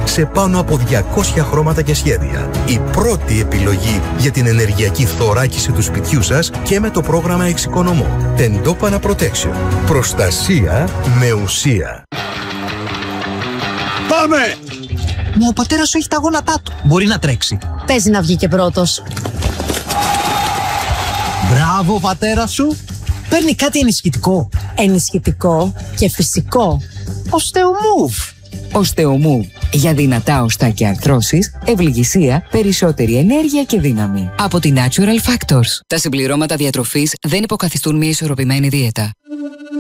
σε πάνω από 200 χρώματα και σχέδια. Η πρώτη επιλογή για την ενεργειακή θωράκιση του σπιτιού σας και με το πρόγραμμα Εξοικονομώ. Τεντόπανα Protection. Προστασία με ουσία. Πάμε! Μα ο πατέρας σου έχει τα γόνατά του. Μπορεί να τρέξει. Παίζει να βγει και πρώτος. Μπράβο, πατέρα σου. Παίρνει κάτι ενισχυτικό. Ενισχυτικό και φυσικό. Osteomove. Osteomove. Για δυνατά οστά και αρθρώσεις, ευληγησία, περισσότερη ενέργεια και δύναμη. Από τη Natural Factors. Τα συμπληρώματα διατροφής δεν υποκαθιστούν μια ισορροπημένη δίαιτα.